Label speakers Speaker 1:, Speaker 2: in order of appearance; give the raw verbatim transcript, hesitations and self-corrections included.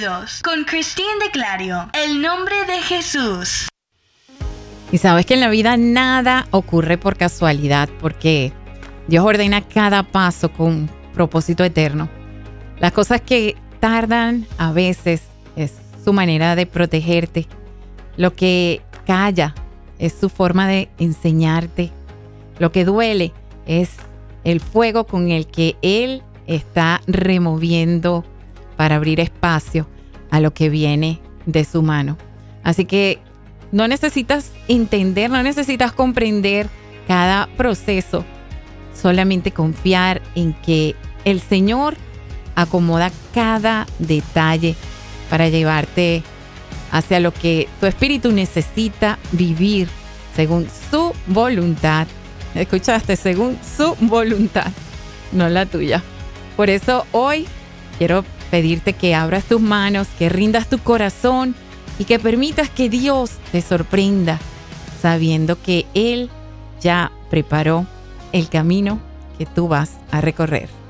Speaker 1: Bendecidos con Christine de Clario. El nombre de Jesús.
Speaker 2: Y sabes que en la vida nada ocurre por casualidad, porque Dios ordena cada paso con propósito eterno. Las cosas que tardan a veces es su manera de protegerte. Lo que calla es su forma de enseñarte. Lo que duele es el fuego con el que Él está removiendo para abrir espacio a lo que viene de su mano. Así que no necesitas entender, no necesitas comprender cada proceso. Solamente confiar en que el Señor acomoda cada detalle para llevarte hacia lo que tu espíritu necesita vivir según su voluntad. ¿Escuchaste? Según su voluntad, no la tuya. Por eso hoy quiero pedirte que abras tus manos, que rindas tu corazón y que permitas que Dios te sorprenda, sabiendo que Él ya preparó el camino que tú vas a recorrer.